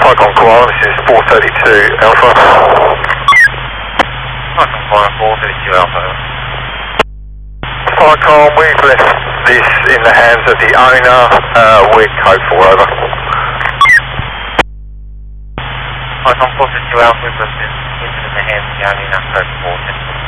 Icon Koala, this is 432 Alpha. Icon Koala, 432 Alpha. Icon, we've left this in the hands of the owner. We're code 4, over. Icon 432 Alpha, we've left this in the hands of the owner, code 4.